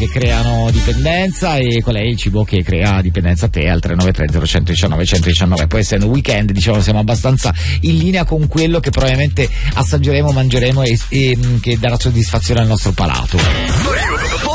che creano dipendenza e qual è il cibo che crea dipendenza a te al 3930 119 119. Poi essendo weekend, diciamo, siamo abbastanza in linea con quello che probabilmente assaggeremo, mangeremo e che darà soddisfazione al nostro palato.